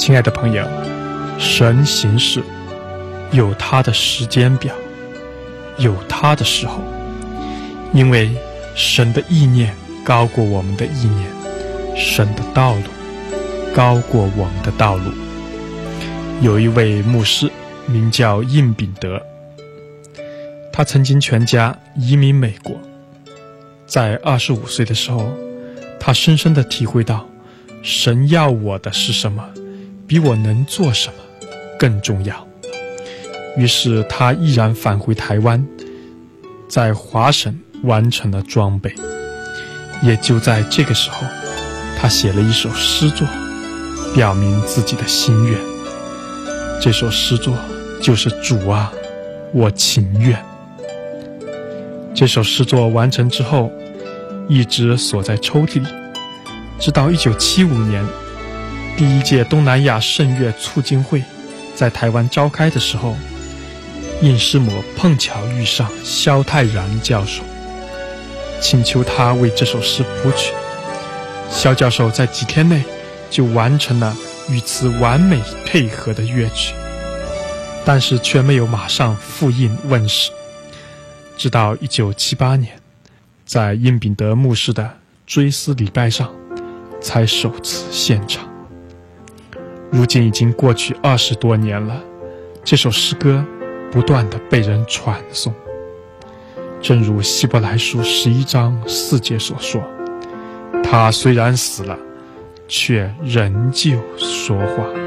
亲爱的朋友，神行事有他的时间表，有他的时候，因为神的意念高过我们的意念，神的道路高过我们的道路。有一位牧师名叫印秉德，他曾经全家移民美国。在25岁的时候，他深深地体会到神要我的是什么，比我能做什么更重要。于是他毅然返回台湾，在华省完成了装备。也就在这个时候，他写了一首诗作，表明自己的心愿。这首诗作就是主啊，我情愿。这首诗作完成之后，一直锁在抽屉里，直到1975年第1届东南亚圣乐促进会在台湾召开的时候，印师母碰巧遇上萧泰然教授，请求他为这首诗谱曲。萧教授在几天内就完成了与此完美配合的乐曲，但是却没有马上复印问世，直到1978年在印秉德牧师的追思礼拜上才首次献唱。如今已经过去20多年了，这首诗歌不断地被人传颂。正如希伯来书11章4节所说，他虽然死了，却仍旧说话。